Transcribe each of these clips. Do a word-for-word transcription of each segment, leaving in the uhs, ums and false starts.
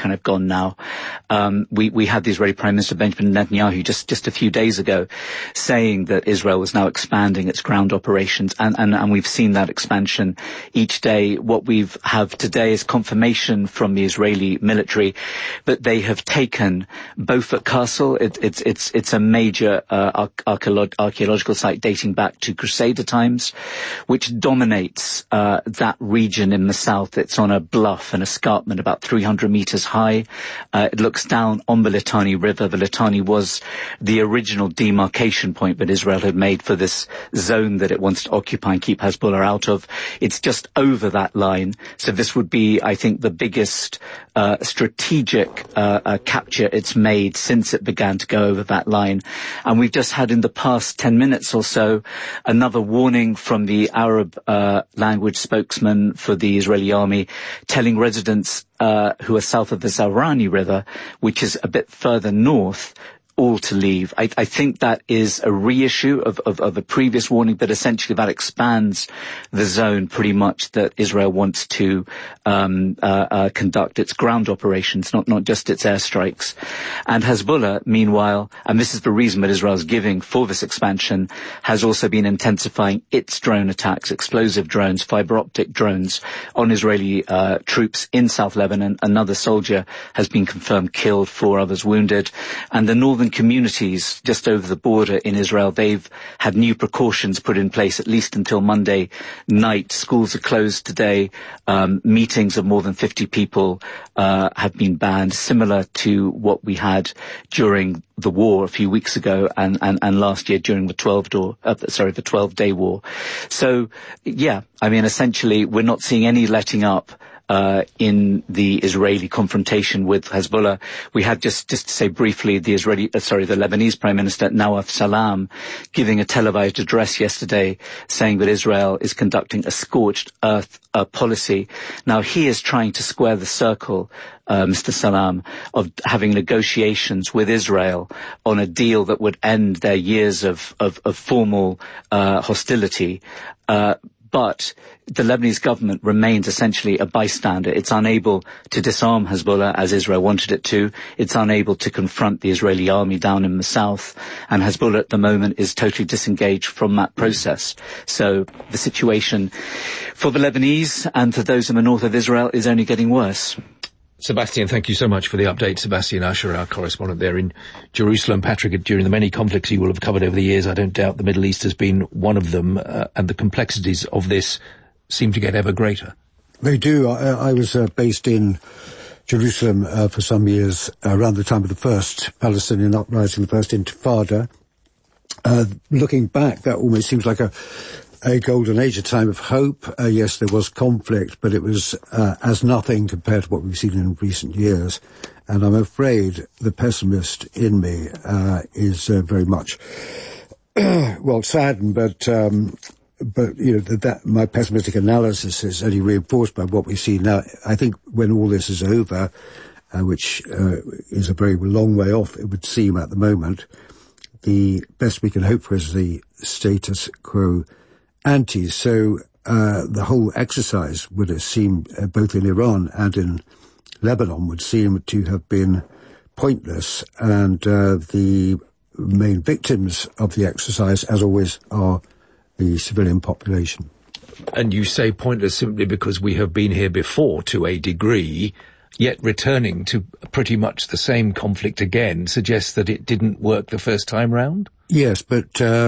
kind of gone now. Um, we, we had the Israeli Prime Minister Benjamin Netanyahu just, just a few days ago saying that Israel was now expanding its ground operations, and, and, and we've seen that expansion each day. What we have today is confirmation from the Israeli military that they have taken Beaufort Castle. It, it's, it's, it's a major uh, archeolo- archaeological site dating back to Crusader times, which dominates uh, that region in the south. It's on a bluff, an escarpment about three hundred meters high. Uh, it looks down on the Litani River. The Litani was the original demarcation point that Israel had made for this zone that it wants to occupy and keep Hezbollah out of. It's just over that line. So this would be, I think, the biggest uh, strategic uh, uh, capture it's made since it began to go over that line. And we've just had in the past ten minutes or so another warning from the Arab uh, language spokesman for the Israeli army, telling residents uh, who are south of the Zaorani River, which is a bit further north, all to leave. I, I think that is a reissue of, of, of a previous warning, but essentially that expands the zone pretty much that Israel wants to um, uh, uh, conduct its ground operations, not, not just its airstrikes. And Hezbollah, meanwhile, and this is the reason that Israel is giving for this expansion, has also been intensifying its drone attacks, explosive drones, fiber optic drones on Israeli uh, troops in South Lebanon. Another soldier has been confirmed killed, four others wounded. And the northern communities just over the border in Israel, they've had new precautions put in place at least until Monday night. Schools are closed today. Um, meetings of more than fifty people uh, have been banned, similar to what we had during the war a few weeks ago and, and, and last year during the twelve door, uh, sorry, the twelve day war. So, yeah, I mean, essentially, we're not seeing any letting up Uh, in the Israeli confrontation with Hezbollah. We had just, just to say briefly, the Israeli, uh, sorry, the Lebanese Prime Minister Nawaf Salam giving a televised address yesterday saying that Israel is conducting a scorched earth uh, policy. Now he is trying to square the circle, uh, Mister Salam, of having negotiations with Israel on a deal that would end their years of, of, of formal uh, hostility. Uh, But the Lebanese government remains essentially a bystander. It's unable to disarm Hezbollah as Israel wanted it to. It's unable to confront the Israeli army down in the south. And Hezbollah at the moment is totally disengaged from that process. So the situation for the Lebanese and for those in the north of Israel is only getting worse. Sebastian, thank you so much for the update. Sebastian Usher, our correspondent there in Jerusalem. Patrick, during the many conflicts you will have covered over the years, I don't doubt the Middle East has been one of them, uh, and the complexities of this seem to get ever greater. They do. I, I was uh, based in Jerusalem uh, for some years, uh, around the time of the first Palestinian uprising, the first Intifada. Uh, looking back, that almost seems like a a golden age, a time of hope. Uh, yes, there was conflict, but it was uh, as nothing compared to what we've seen in recent years. And I'm afraid the pessimist in me uh, is uh, very much, well, saddened, but, um, but you know, that, that my pessimistic analysis is only reinforced by what we see now. I think when all this is over, uh, which uh, is a very long way off, it would seem at the moment, the best we can hope for is the status quo ante. So uh, the whole exercise would have seemed, uh, both in Iran and in Lebanon, would seem to have been pointless. And uh, the main victims of the exercise, as always, are the civilian population. And you say pointless simply because we have been here before to a degree, yet returning to pretty much the same conflict again suggests that it didn't work the first time round? Yes, but Uh,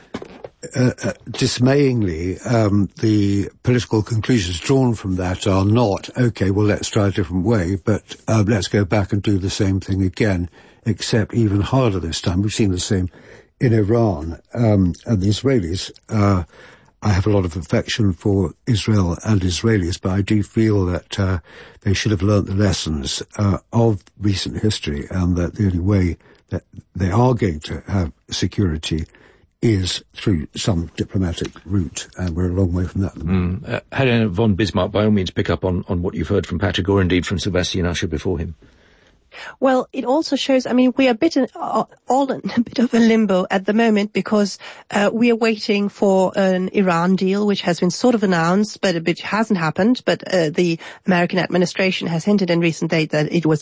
Uh, uh, dismayingly, um, the political conclusions drawn from that are not, okay, well, let's try a different way, but uh, let's go back and do the same thing again, except even harder this time. We've seen the same in Iran. Um, and the Israelis, uh, I have a lot of affection for Israel and Israelis, but I do feel that uh, they should have learnt the lessons uh, of recent history, and that the only way that they are going to have security is through some diplomatic route, and we're a long way from that. Mm. Uh, Helena von Bismarck, by all means, pick up on, on what you've heard from Patrick, or indeed from Sebastian Usher before him. Well, it also shows, I mean, we are a bit, uh, all in a bit of a limbo at the moment, because uh, we are waiting for an Iran deal, which has been sort of announced, but which hasn't happened. But uh, the American administration has hinted in recent days that it was